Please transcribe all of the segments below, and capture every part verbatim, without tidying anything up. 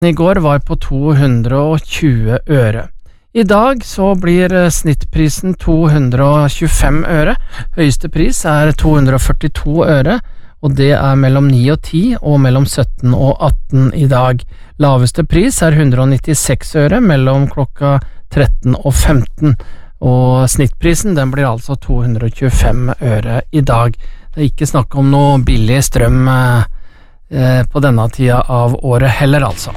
I går var på to hundre og tjue øre. I dag så blir snittprisen to hundre og tjuefem øre. Høyeste pris er to hundre og førtito øre, og det er mellom ni og ti og mellom sytten og atten i dag. Laveste pris er hundre og nittiseks øre mellom klokka tretten og femten, og snittprisen den blir altså to hundre og tjuefem øre i dag. Det er ikke snakk om noe billig strøm eh, på denne tida av året heller altså.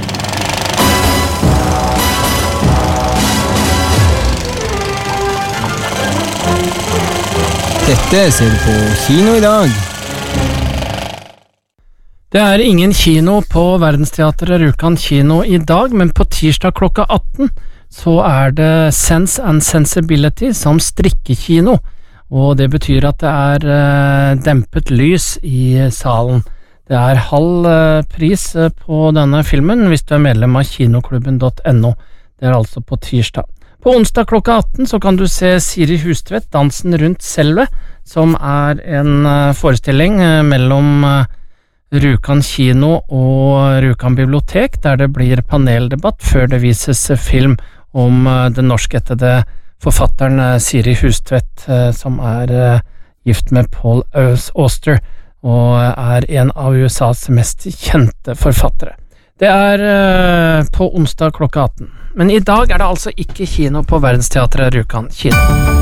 Dette ser du på kino i dag. Det er ingen kino på Verdensteatret Rjukan kino i dag, men på tirsdag klokka atten så er det Sense and Sensibility som strikkekino, og det betyr at det er uh, dempet lys i salen. Det er halv uh, pris uh, på denne filmen hvis du er medlem av kinoklubben punktum no. Det er altså på tirsdag. På onsdag klokka atten så kan du se Siri Hustvedt, Dansen rundt selve, som er en uh, forestilling uh, mellom uh, Rjukan kino og Rjukan bibliotek, der det blir paneldebatt før det vises uh, film om uh, den norskættede forfatteren uh, Siri Hustvedt, uh, som er uh, gift med Paul Auster, og er en av U S A's mest kjente forfattere. Det er uh, på onsdag klokka atten. Men i dag er det altså ikke kino på Verdensteatret Rjukan kino.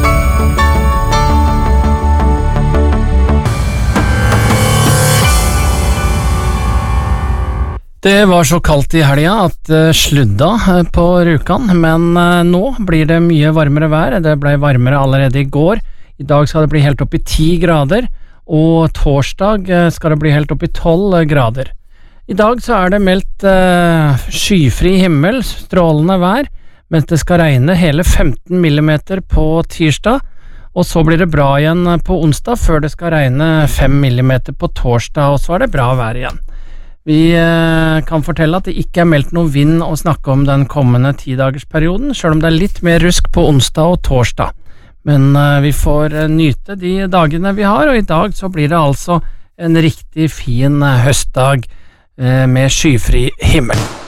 Det var så kaldt i helga at det sludda på Rjukan, men uh, nå blir det mye varmere vær. Det ble varmere allerede i går. I dag skal det bli helt opp i ti grader, og torsdag skal det bli helt opp i tolv grader. I dag så er det meldt uh, skyfri himmel, strålende vær, mens det skal regne hele femten millimeter på tirsdag, og så blir det bra igjen på onsdag før det skal regne fem millimeter på torsdag, og så er det bra vær igjen. Vi uh, kan fortelle at det ikke er meldt noe vind å snakke om den kommende tidagersperioden, selv om det er litt mer rusk på onsdag og torsdag. Men uh, vi får uh, nyte de dagene vi har, og i dag så blir det altså en riktig fin uh, høstdag med skyfri himmel.